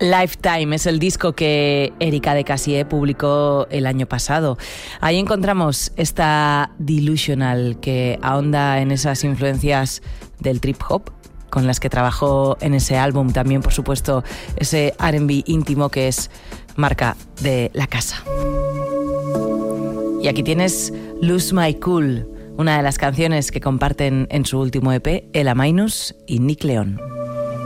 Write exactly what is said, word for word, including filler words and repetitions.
Lifetime es el disco que Erika de Casier publicó el año pasado. Ahí encontramos esta Delusional que ahonda en esas influencias del trip hop con las que trabajó en ese álbum. También, por supuesto, ese R and B íntimo que es marca de la casa. Y aquí tienes Lose My Cool, una de las canciones que comparten en su último E P Ella Minus y Nick León.